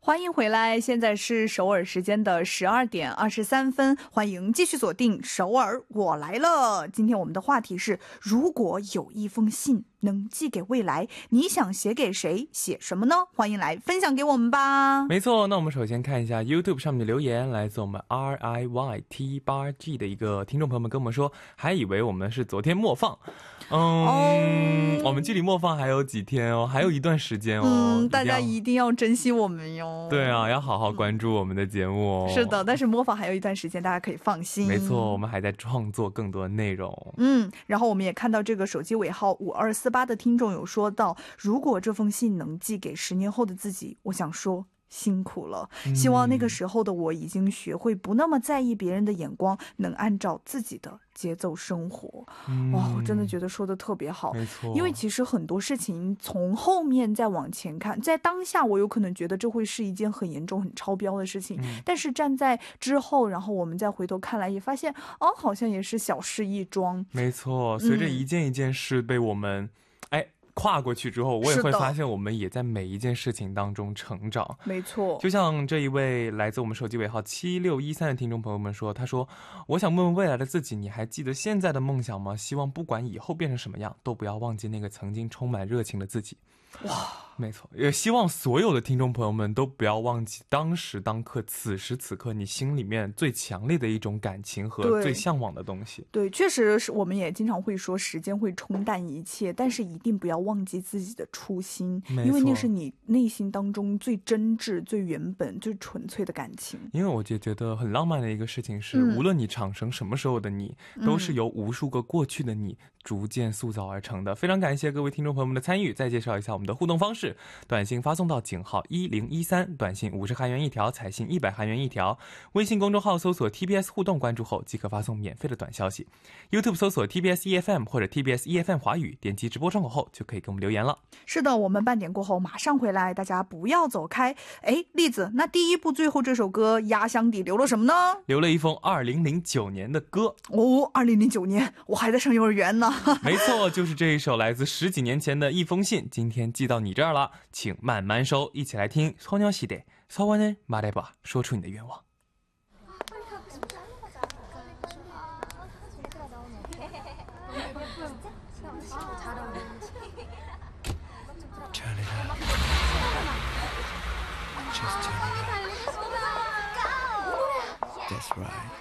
欢迎回来，现在是首尔时间的12点23分，欢迎继续锁定首尔我来了。今天我们的话题是，如果有一封信能寄给未来，你想写给谁，写什么呢？欢迎来分享给我们吧。 没错，那我们首先看一下 YouTube 上面的留言，来自我们 RIYT8G 的一个听众朋友们跟我们说，还以为我们是昨天末放，我们距离末放还有几天哦，还有一段时间哦， 大家一定要珍惜我们哟。 对啊，要好好关注我们的节目哦。 是的，但是模仿还有一段时间，大家可以放心。 没错，我们还在创作更多的内容。 然后我们也看到这个手机尾号5248的听众有说到，如果这封信能寄给10年后的自己，我想说辛苦了，希望那个时候的我已经学会不那么在意别人的眼光，能按照自己的节奏生活。我真的觉得说的特别好。 没错， 因为其实很多事情从后面再往前看，在当下我有可能觉得这会是一件很严重很超标的事情，但是站在之后，然后我们再回头看来，也发现好像也是小事一桩。 没错，随着一件一件事被我们跨过去之后，我也会发现我们也在每一件事情当中成长。 没错， 就像这一位来自我们手机尾号7613的听众朋友们说，他说，我想问问未来的自己，你还记得现在的梦想吗？希望不管以后变成什么样，都不要忘记那个曾经充满热情的自己。哇，没错，也希望所有的听众朋友们都不要忘记当时当刻此时此刻你心里面最强烈的一种感情和最向往的东西。 对，确实是，我们也经常会说时间会冲淡一切，但是一定不要忘记自己的初心，因为那是你内心当中最真挚最原本最纯粹的感情。 因为我就觉得很浪漫的一个事情是，无论你长成什么时候的你，都是由无数个过去的你逐渐塑造而成的。非常感谢各位听众朋友们的参与，再介绍一下我们的互动方式，短信发送到井号1013，短信50韩元一条，彩信100韩元一条，微信公众号搜索 TBS 互动，关注后即可发送免费的短消息， YouTube 搜索 TBS EFM 或者 TBS EFM 华语，点击直播窗口后就可以给我们留言了。 是的，我们半点过后马上回来，大家不要走开。栗子，那第一部最后这首歌压箱底留了什么呢？ 留了一封2009年的歌。 2009年我还在上幼儿园呢。 没错，就是这一首来自10几年前的一封信，今天寄到你这儿了，请慢慢收。一起来听소녀시대 서원을 말해봐，说出你的愿望。 That's right.